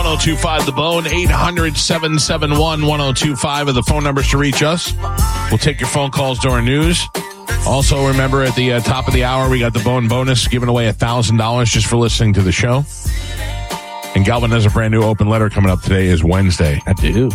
1025 The Bone, 800-771-1025 are the phone numbers to reach us. We'll take your phone calls during news. Also, remember at the top of the hour, we got the Bone bonus, giving away $1,000 just for listening to the show. And Galvin has a brand new open letter coming up. Today is Wednesday. I do.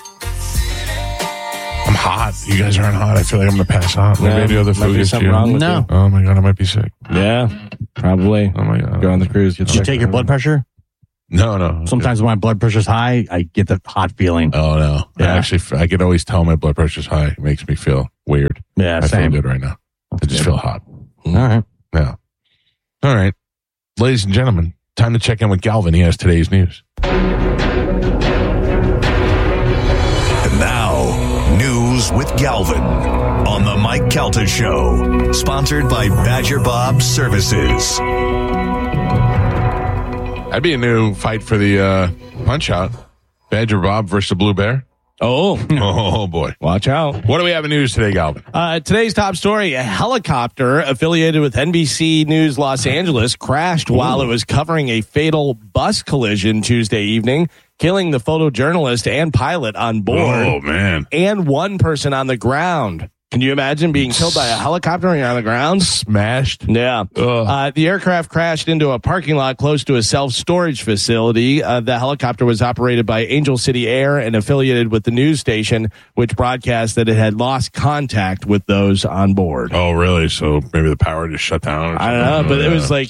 I'm hot. You guys aren't hot. I feel like I'm going to pass out. Maybe any other food is something wrong with you. Oh my God, I might be sick. Yeah, probably. Oh my God. Go on the cruise. Did you take your blood pressure? No. Sometimes when my blood pressure's high, I get the hot feeling. Oh no. Yeah. I can always tell my blood pressure's high. It makes me feel weird. Yeah, I same. feel good right now. I just feel hot. All right. Yeah. All right. Ladies and gentlemen, time to check in with Galvin. He has today's news. And now, news with Galvin on the Mike Calta Show, sponsored by Badger Bob Services. That'd be a new fight for the Punch-Out. Badger Bob versus the Blue Bear. Oh, boy. Watch out. What do we have in news today, Galvin? Today's top story, a helicopter affiliated with NBC News Los Angeles crashed while it was covering a fatal bus collision Tuesday evening, killing the photojournalist and pilot on board. Oh, man. And one person on the ground. Can you imagine being killed by a helicopter when you're on the ground? Smashed. Yeah. The aircraft crashed into a parking lot close to a self-storage facility. The helicopter was operated by Angel City Air and affiliated with the news station, which broadcast that it had lost contact with those on board. Oh, really? So maybe the power just shut down? Or I don't know, but it was like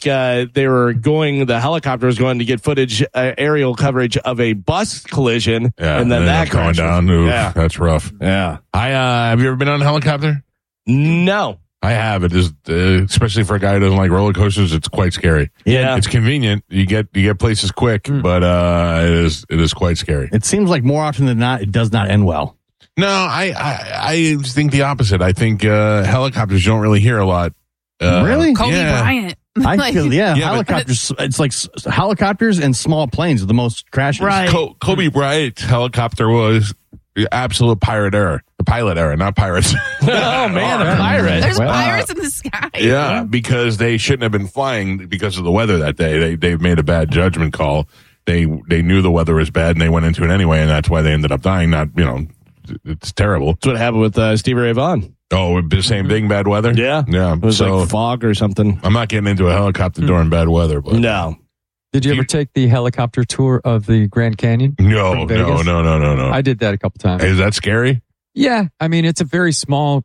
the helicopter was going to get footage, aerial coverage of a bus collision, and then that going crashed. down. Oof, Yeah. That's rough. Yeah. Have you ever been on a helicopter? No. I have. It is, especially for a guy who doesn't like roller coasters, it's quite scary. Yeah. It's convenient. You get places quick, but it is quite scary. It seems like more often than not, it does not end well. No, I think the opposite. I think helicopters don't really hear a lot. Really? Kobe Bryant. I feel, Yeah, helicopters. It's like helicopters and small planes are the most crashes. Right. Kobe Bryant's helicopter was absolute pilot error, not pirates. Oh, man, a pirate. There's pirates in the sky. Yeah, because they shouldn't have been flying because of the weather that day. They made a bad judgment call. They knew the weather was bad and they went into it anyway, and that's why they ended up dying. It's terrible. That's what happened with Stevie Ray Vaughan. Oh, the same thing, bad weather? Yeah. Yeah. It was like fog or something. I'm not getting into a helicopter during bad weather, but No. Did you ever take the helicopter tour of the Grand Canyon? No. I did that a couple times. Is that scary? Yeah, I mean it's a very small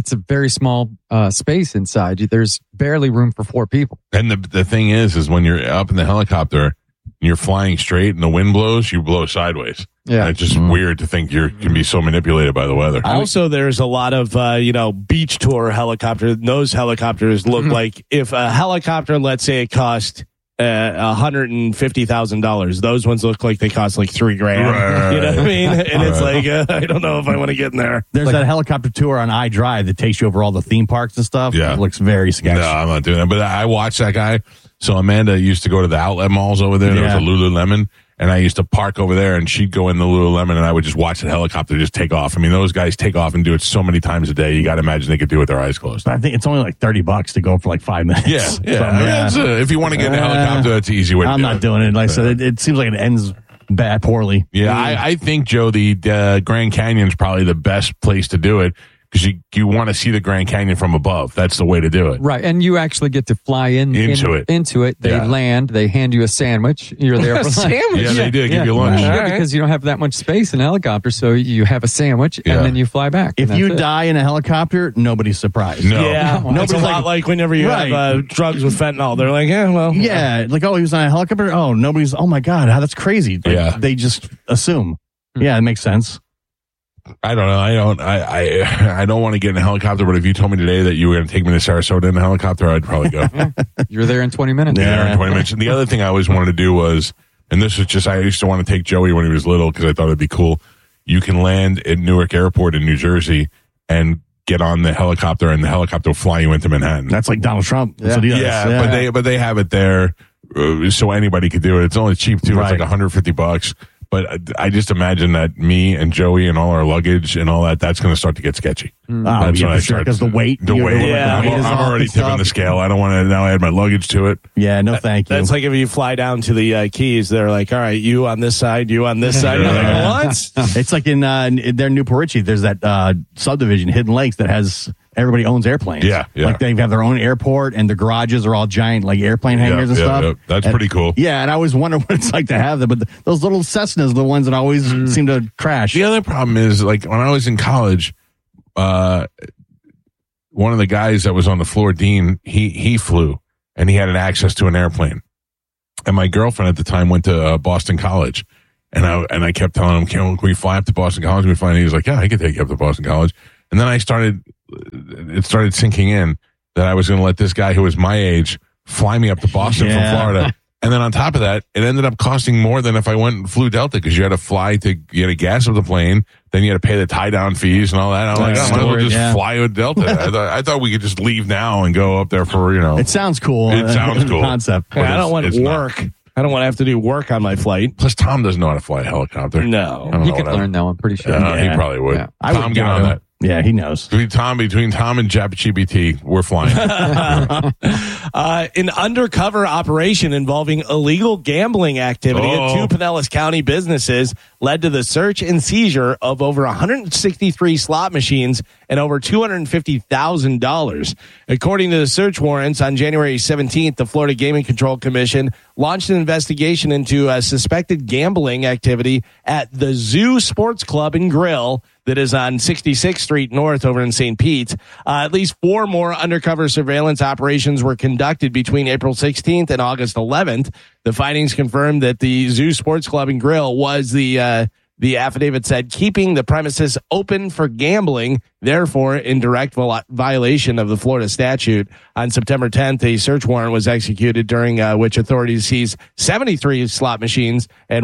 space inside. There's barely room for 4 people. And the thing is when you're up in the helicopter and you're flying straight and the wind blows, you blow sideways. Yeah. And it's just weird to think you can be so manipulated by the weather. Also, there's a lot of, beach tour helicopters. Those helicopters look like if a helicopter, let's say it cost $150,000, those ones look like they cost like $3,000. Right. You know what I mean? And it's like, I don't know if I want to get in there. There's that helicopter tour on iDrive that takes you over all the theme parks and stuff. Yeah. It looks very sketchy. No, I'm not doing that. But I watched that guy. So Amanda used to go to the outlet malls over there. There was a Lululemon. And I used to park over there, and she'd go in the Lululemon, and I would just watch the helicopter just take off. I mean, those guys take off and do it so many times a day. You got to imagine they could do it with their eyes closed. But I think it's only like $30 to go for like 5 minutes. Yeah. If you want to get in a helicopter, that's an easy way to do it. I'm not doing it. Like I said, it seems like it ends poorly. Yeah, I think, Joe, the Grand Canyon's probably the best place to do it. Because you want to see the Grand Canyon from above. That's the way to do it. Right, and you actually get to fly into it. They land. They hand you a sandwich. You're there for sandwich. Yeah, they did give you lunch. Because you don't have that much space in a helicopter, so you have a sandwich and then you fly back. If you die in a helicopter, nobody's surprised. No. Yeah, it's a lot like whenever you have drugs with fentanyl. They're like, Yeah, like, oh, he was on a helicopter? Oh, nobody's, oh my God, that's crazy. Like, they just assume. Yeah, it makes sense. I don't know. I don't want to get in a helicopter, but if you told me today that you were going to take me to Sarasota in a helicopter, I'd probably go. You're there in 20 minutes. Yeah, in 20 minutes. And the other thing I always wanted to do was, and this was just, I used to want to take Joey when he was little because I thought it'd be cool. You can land at Newark Airport in New Jersey and get on the helicopter, and the helicopter will fly you into Manhattan. That's like Donald Trump. That's what he does. Yeah, but they have it there, so anybody could do it. It's only cheap too. It's like $150. But I just imagine that me and Joey and all our luggage and all that's going to start to get sketchy. That's for sure. Because the weight. The weight. Yeah. I'm already tipping the scale. I don't want to now add my luggage to it. Yeah, no thank you. That's like if you fly down to the Keys, they're like, all right, you on this side, you on this side. You're like, what? It's like in their Newport Richie, there's that subdivision, Hidden Lakes, that has everybody owns airplanes. Yeah. Like they have their own airport, and the garages are all giant, like airplane hangars and stuff. Yeah. That's pretty cool. Yeah, and I always wonder what it's like to have them, but those little Cessnas are the ones that always seem to crash. The other problem is, like, when I was in college, one of the guys that was on the floor, Dean, he flew, and he had an access to an airplane. And my girlfriend at the time went to Boston College, and I kept telling him, can we fly up to Boston College? And he was like, yeah, I can take you up to Boston College. And then it started sinking in that I was going to let this guy who was my age fly me up to Boston from Florida. And then on top of that, it ended up costing more than if I went and flew Delta, because you had to gas up the plane, then you had to pay the tie down fees and all that. I'm like, I might as well just fly with Delta. I thought we could just leave now and go up there for, It sounds cool. It sounds cool. Concept. Yeah, I don't want to work. I don't want to have to do work on my flight. Plus, Tom doesn't know how to fly a helicopter. No. He could learn though, I'm pretty sure. He probably would. Yeah. Tom, get on that. Yeah, he knows. Between Tom and JapGBT, we're flying. An undercover operation involving illegal gambling activity at two Pinellas County businesses led to the search and seizure of over 163 slot machines and over $250,000. According to the search warrants, on January 17th, the Florida Gaming Control Commission launched an investigation into suspected gambling activity at the Zoo Sports Club and Grill that is on 66th Street North over in St. Pete. At least 4 more undercover surveillance operations were conducted between April 16th and August 11th. The findings confirmed that the Zoo Sports Club and Grill was the affidavit said, keeping the premises open for gambling, therefore in direct violation of the Florida statute. On September 10th, a search warrant was executed during which authorities seized 73 slot machines and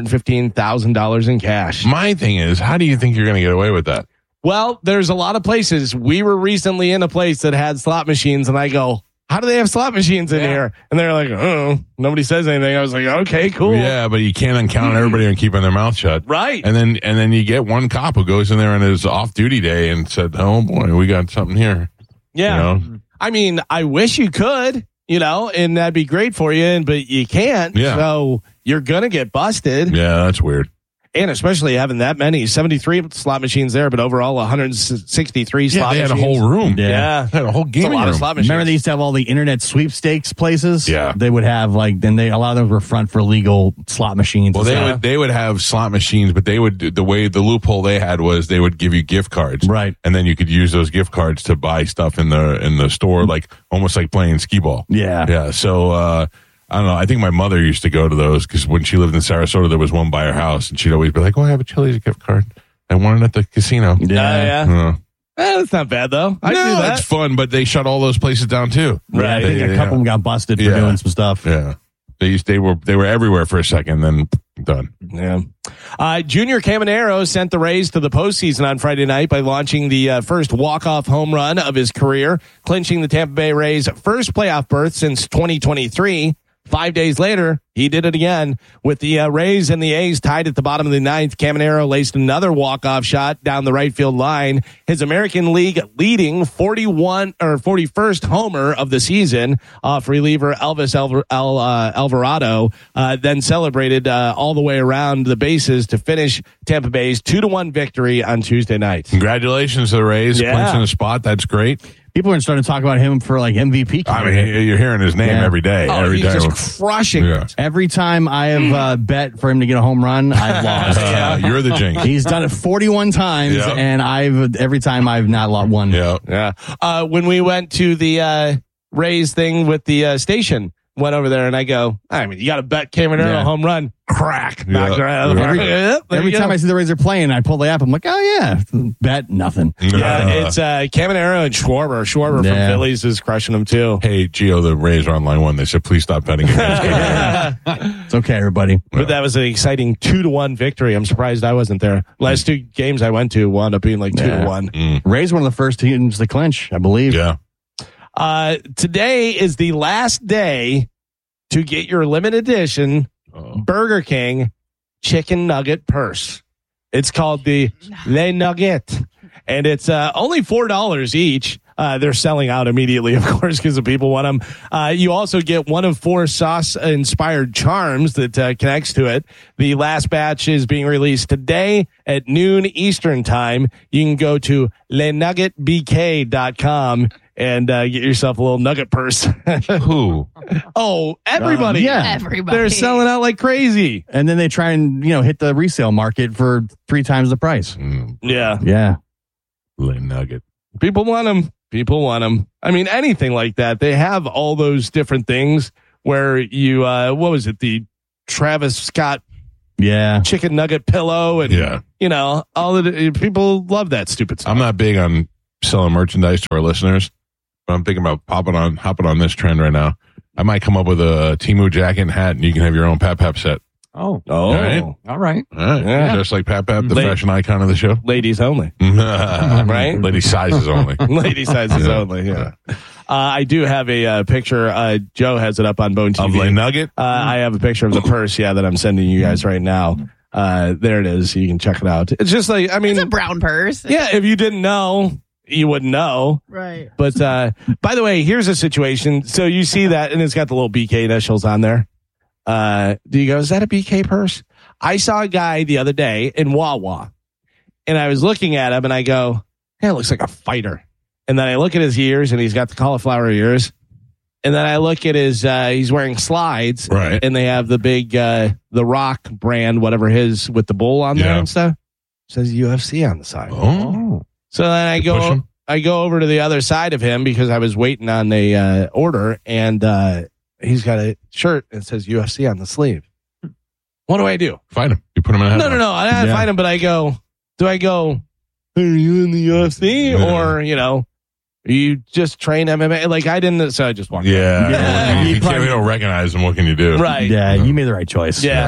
$115,000 in cash. My thing is, how do you think you're going to get away with that? Well, there's a lot of places. We were recently in a place that had slot machines, and I go, how do they have slot machines in here? And they're like, oh, nobody says anything. I was like, okay, cool. Yeah, but you can't uncount everybody on keeping their mouth shut. Right. And then you get one cop who goes in there on his off-duty day and said, oh, boy, we got something here. Yeah. I mean, I wish you could, and that'd be great for you, but you can't. Yeah. So you're going to get busted. Yeah, that's weird. And especially having that many, 73 slot machines there, but overall 163 slot machines. They had a whole room. Yeah. They had a whole gaming room. Of slot machines. Remember they used to have all the internet sweepstakes places? Yeah. They would have a lot of them were front for legal slot machines. Well, they would have slot machines, but the loophole they had was they would give you gift cards. Right. And then you could use those gift cards to buy stuff in the store, like almost like playing skee ball. Yeah. Yeah. So, I don't know. I think my mother used to go to those because when she lived in Sarasota, there was one by her house, and she'd always be like, "Oh, I have a Chili's gift card. I want it at the casino." Yeah. That's not bad though. I do that. It's fun, but they shut all those places down too. Right. I think a couple of them got busted for doing some stuff. Yeah. They were everywhere for a second, then done. Yeah. Junior Caminero sent the Rays to the postseason on Friday night by launching the first walk-off home run of his career, clinching the Tampa Bay Rays' first playoff berth since 2023. 5 days later, he did it again. With the Rays and the A's tied at the bottom of the ninth, Caminero laced another walk-off shot down the right field line. His American League leading 41st homer of the season off reliever Elvis Alvarado, then celebrated all the way around the bases to finish Tampa Bay's 2-1 victory on Tuesday night. Congratulations to the Rays. Clinching the spot. That's great. People are starting to talk about him for MVP. I mean, you're hearing his name every day. He's just crushing it. Every time I have bet for him to get a home run, I've lost. You're the jinx. He's done it 41 times, and every time I've not won. Yeah. When we went to the Rays thing with the station, went over there and I go, you got to bet Caminero a home run. Crack. Knocked her out of the park. Every time I see the Rays are playing, I pull the app. I'm like, oh, yeah. Bet nothing. Yeah, it's Caminero and Schwarber. Schwarber from Phillies is crushing them, too. Hey, Gio, the Rays are on line one. They said, please stop betting against Caminero. It's okay, everybody. But that was an exciting 2-1 victory. I'm surprised I wasn't there. Last 2 games I went to wound up being like 2-1. Rays one of the first teams to clinch, I believe. Yeah. Today is the last day to get your limited edition Burger King chicken nugget purse. It's called the Le Nugget, and it's only $4 each. They're selling out immediately, of course, because the people want them. You also get one of 4 sauce-inspired charms that connects to it. The last batch is being released today at noon Eastern time. You can go to lenuggetbk.com and get yourself a little nugget purse. Who? Oh, everybody. Yeah. Everybody. They're selling out like crazy. And then they try and, hit the resale market for 3 times the price. Yeah. Yeah. Le Nugget. People want them. People want them. I mean, anything like that. They have all those different things where you, what was it? The Travis Scott chicken nugget pillow. And, all of the people love that stupid stuff. I'm not big on selling merchandise to our listeners, but I'm thinking about hopping on this trend right now. I might come up with a Temu jacket and hat, and you can have your own Pap Pap set. Oh. All right. All right. Yeah. Just like Pap Pap, the fashion icon of the show. Ladies only. Right? Lady sizes only. Lady sizes only, yeah. I do have a picture. Joe has it up on Bone TV. Of Le Nugget? I have a picture of the purse, that I'm sending you guys right now. There it is. You can check it out. It's just like, it's a brown purse. Yeah, if you didn't know, you wouldn't know. Right. But by the way, here's a situation. So you see that, and it's got the little BK initials on there. Do you go, is that a BK purse? I saw a guy the other day in Wawa, and I was looking at him, and I go, hey, it looks like a fighter. And then I look at his ears, and he's got the cauliflower ears. And then I look at his, he's wearing slides, right? And they have the big, the Rock brand, whatever his, with the bull on there and stuff. It says UFC on the side. Oh. So then I go over to the other side of him because I was waiting on the order, and he's got a shirt that says UFC on the sleeve. What do I do? Find him. You put him in a headlock. No. I didn't find him, but do I go, are you in the UFC? Or, you just train MMA? Like, I didn't, so I just walked away. Yeah. You don't recognize him. What can you do? Right. Yeah, you made the right choice. Yeah.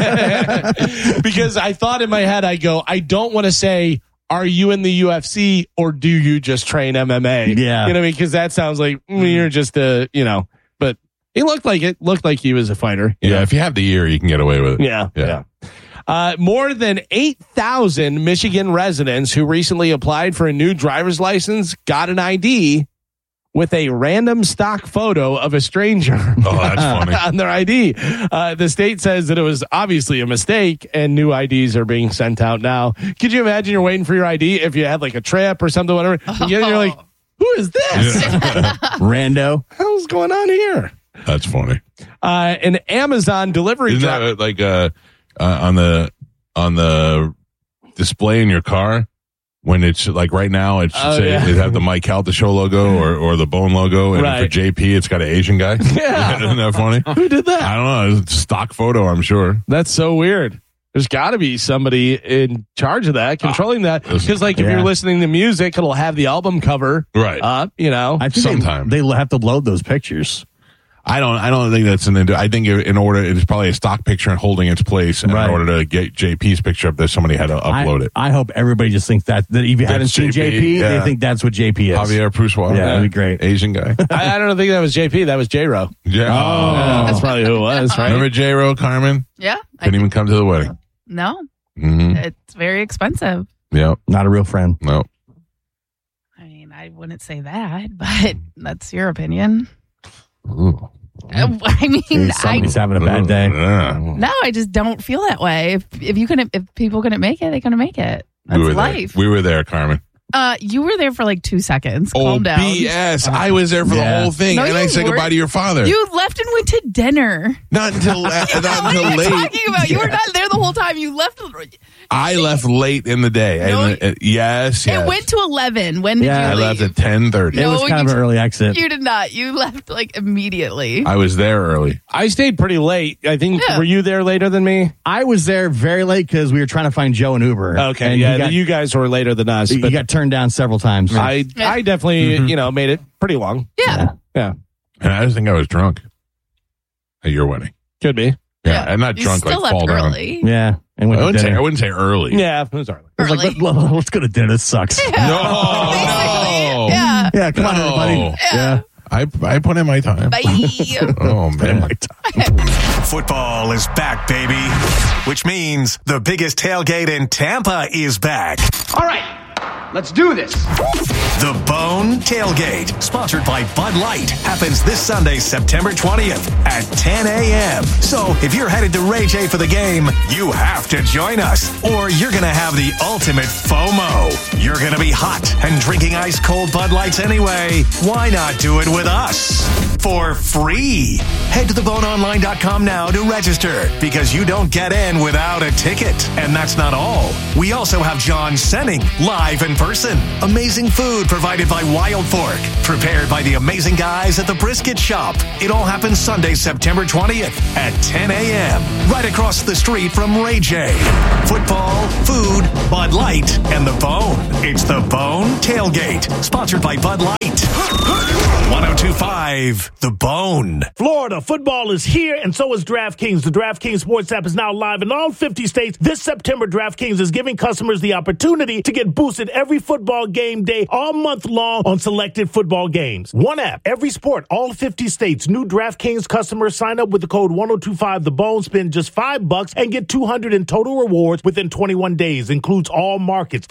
Because I thought in my head, I don't want to say, are you in the UFC or do you just train MMA? Yeah. You know what I mean? Because that sounds like you're just but he looked like he was a fighter. Yeah, if you have the ear, you can get away with it. Yeah. More than 8,000 Michigan residents who recently applied for a new driver's license got an ID with a random stock photo of a stranger. Oh, that's funny. On their ID. The state says that it was obviously a mistake and new IDs are being sent out now. Could you imagine you're waiting for your ID if you had like a trip or something, whatever? You're like, who is this? Rando. What the hell's going on here? That's funny. An Amazon delivery driver, like on the display in your car, when it's like right now, it should say it have the Mike Calta Show logo or the Bone logo, and for JP, it's got an Asian guy. Yeah, isn't that funny? Who did that? I don't know. It's a stock photo, I'm sure. That's so weird. There's got to be somebody in charge of that, controlling that. Because, like, if you're listening to music, it'll have the album cover up. I think sometimes they have to load those pictures. I don't think that's I think in order, it's probably a stock picture and holding its place. And in order to get JP's picture up there, somebody had to upload it. I hope everybody just thinks that if you haven't seen JP, they think that's what JP is. Javier Pruswater. Yeah, that'd be great. Asian guy. I don't think that was JP. That was J-Ro. Yeah. Oh, that's probably who it was, right? Remember J-Ro, Carmen? Yeah. Didn't even come to the wedding. No. Mm-hmm. It's very expensive. Yeah. Not a real friend. No. I mean, I wouldn't say that, but that's your opinion. Ooh. I mean, somebody's having a bad day. No, I just don't feel that way. If people couldn't make it, they couldn't make it. That's life. We were there, Carmen. You were there for like 2 seconds. Calm down. BS. I was there for the whole thing, and I said goodbye to your father. You left and went to dinner. Not until late. What are you talking about? You were not there the whole time. You left. I left late in the day. No, yes. It went to 11. When did you leave? I left at 10:30. It was kind of an early exit. You did not. You left like immediately. I was there early. I stayed pretty late. I think. Yeah. Were you there later than me? I was there very late because we were trying to find Joe and Uber. Okay. And you guys were later than us. You got turned down several times. I definitely, made it pretty long. Yeah. Yeah. And I just think I was drunk at your wedding. Could be. Yeah. I'm not You drunk still like left fall down. early. Yeah. And I wouldn't say early. Yeah, it was early. It was like, let's go to dinner. This sucks. Yeah. No. Basically, yeah. Yeah, come on, everybody. Yeah. I put in my time. Bye. Oh, man. Football is back, baby. Which means the biggest tailgate in Tampa is back. All right. Let's do this. The Bone Tailgate, sponsored by Bud Light, happens this Sunday, September 20th at 10 a.m. So if you're headed to Ray J for the game, you have to join us, or you're going to have the ultimate FOMO. You're going to be hot and drinking ice-cold Bud Lights anyway. Why not do it with us? For free. Head to theboneonline.com now to register, because you don't get in without a ticket. And that's not all. We also have John Senning live in person. Amazing food provided by Wild Fork, prepared by the amazing guys at the Brisket Shop. It all happens Sunday, September 20th at 10 a.m. right across the street from Ray J. Football, food, Bud Light, and the Bone. It's the Bone Tailgate, sponsored by Bud Light. 1025 The Bone. Florida football is here, and so is DraftKings. The DraftKings Sports app is now live in all 50 states. This September, DraftKings is giving customers the opportunity to get boosted every football game day all month long on selected football games. One app, every sport, all 50 states. New DraftKings customers sign up with the code 1025 The Bone, spend just $5 and get $200 in total rewards within 21 days. Includes all markets.